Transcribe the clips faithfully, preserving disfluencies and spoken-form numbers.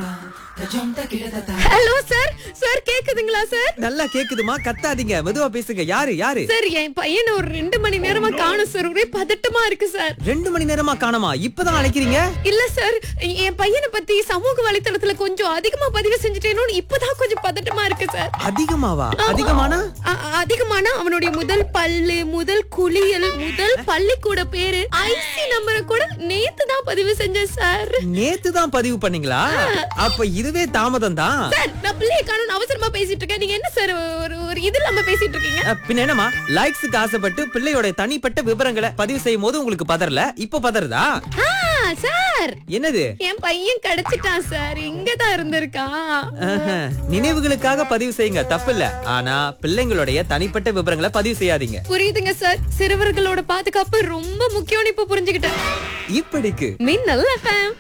Hello sir sir கேக்குதுங்களா sir? நல்லா கேக்குதுமா, கத்தாதீங்க, மெதுவா பேசுங்க. யாரு யாரு? சார் என் பையனை ஒரு ரெண்டு மணி நேரமா காணும் சார். ஒரே பதட்டமா இருக்கு சார். ரெண்டு மணி நேரமா காணோமா? இப்பதான் அழைக்கிறீங்க? இல்ல சார், என் பையனை பத்தி சமூக வலைத்தளத்துல கொஞ்சம் அதிகமா பதிவு செஞ்சுட்டேனோன்னு இப்பதான் கொஞ்சம் பதட்டமா இருக்கு சார். அதிகமாவா? அதிகமானா? அ- அதிகமான அவனுடைய முதல் பல்லு, முதல் குளியல், முதல் பள்ளிக்கூட பேரு, ஐசி நம்பரை கூட நேத்து தான் பதிவு செஞ்சேன் சார். நேத்து தான் பதிவு பண்ணீங்களா? அப்ப இதுவே தாமதம் தான். சார் நான் பிள்ளைய காணும் அவசரமா பேசிட்டு இருக்கேன். நீங்க என்ன சார் ஒரு ஒரு இது இல்லாம பேசிட்டு இருக்கீங்க? அஹ், பின்ன என்னமா, லைக்ஸுக்கு ஆசைப்பட்டு பிள்ளையோட தனிப்பட்ட விவரங்களை பதிவு செய்யும் போது உங்களுக்கு பதறல, இப்ப பதறதா? ஆ, சார் என்னது? என் பையன் கிடைச்சிட்டான் சார். இங்கதான் இருந்திருக்கான். ஆஹா, நினைவுகளுக்காக பதிவு செய்யுங்க, தப்பில்ல. ஆனா பிள்ளைங்களுடைய தனிப்பட்ட விவரங்களை பதிவு செய்யாதீங்க. புரியுதுங்க சார். சிறுவர்களோட பாதுகாப்பு ரொம்ப முக்கியம்னு இப்ப புரிஞ்சுக்கிட்டேன். இப்படிக்கு மின்னல் எஃப்எம்.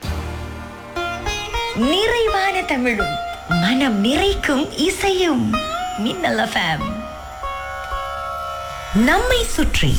நிறைவான தமிழும் மனம் நிறைக்கும் இசையும் மின்னல் எஃப்எம். நம்மை சுற்றி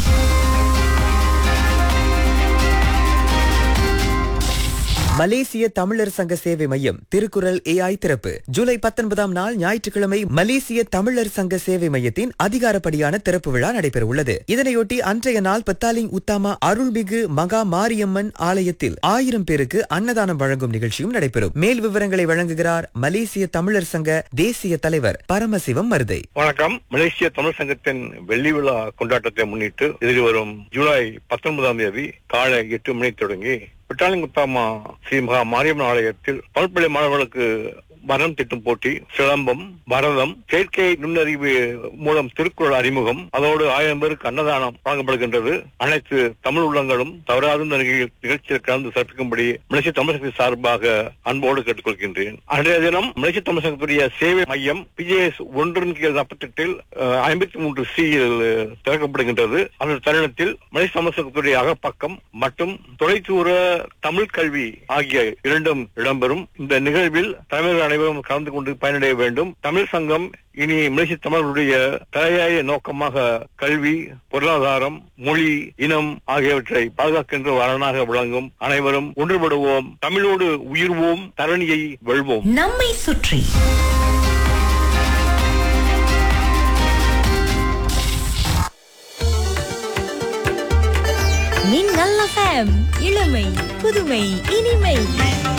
மலேசிய தமிழர் சங்க சேவை மையம் திருக்குறள் ஏஐ திறப்பு ஜூலை பத்தொன்பதாம் நாள் ஞாயிற்றுக்கிழமை மலேசிய தமிழர் சங்க சேவை மையத்தின் அதிகாரப்படியான திறப்பு விழா நடைபெற உள்ளது. இதனையொட்டி அன்றைய நாள் பத்தாலிங் உத்தாமா அருள்மிகு மகா மாரியம்மன் ஆலயத்தில் ஆயிரம் பேருக்கு அன்னதானம் வழங்கும் நிகழ்ச்சியும் நடைபெறும். மேல் விவரங்களை வழங்குகிறார் மலேசிய தமிழர் சங்க தேசிய தலைவர் பரமசிவம் மருதை. வணக்கம். மலேசிய தமிழ் சங்கத்தின் வெள்ளி விழா கொண்டாட்டத்தை முன்னிட்டு எதிர்வரும் ஜூலை பத்தொன்பதாம் தேதி காலை எட்டு மணி தொடங்கி பிட்டாலிங்குத்தாமா ஸ்ரீ மகா மாரியம்மன் ஆலயத்தில் தமிழ்ப்பள்ளி மாணவர்களுக்கு மரம் திட்டும் போட்டி, சிலம்பம், பரதம், செயற்கை நுண்ணறிவு மூலம் திருக்குறள் அறிமுகம், அதோடு ஆயிரம் பேருக்கு அன்னதானம் வழங்கப்படுகின்றது. அனைத்து தமிழ் உள்ளங்களும் தவறாத நிகழ்ச்சியில் கலந்து சிறப்பிக்கும்படி மலேசிய தமிழ் சங்கத்தின் சார்பாக அன்போடு கேட்டுக்கொள்கின்றேன். அன்றைய தினம் மலேசிய தமிழ் சங்கத்துடைய சேவை மையம் பிஜேஎஸ் ஒன்றின் கீழ் நாற்பத்தி எட்டில் ஐம்பத்தி மூன்று சியில் திறக்கப்படுகின்றது. அந்த தருணத்தில் மலேசிய தமிழ் சங்கத்துடைய அகப்பக்கம் மற்றும் தொலைதூர தமிழ் கல்வி ஆகிய இரண்டும் இடம்பெறும். இந்த நிகழ்வில் தலைவர்கள் அனைவரும் கலந்து கொண்டு பயனடைய வேண்டும். தமிழ் சங்கம் இனி மலேசிய தமிழர்களுடைய தலையாய நோக்கமாக கல்வி, பொருளாதாரம், மொழி, இனம் ஆகியவற்றை பாதுகாக்கின்ற அரணாக விளங்கும். அனைவரும் ஒன்றுபடுவோம், தமிழோடு உயிர்வோம், தரணியை வெல்வோம். நம்மை சுற்றி மின்னல் எஃப்எம். இளமை, புதுமை, இனிமை.